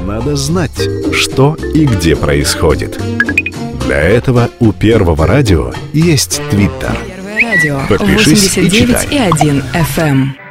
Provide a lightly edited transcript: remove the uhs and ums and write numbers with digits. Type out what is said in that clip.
надо знать, что и где происходит. Для этого у Первого радио есть Твиттер. Первое радио Подпишись и читай. 89,1 FM.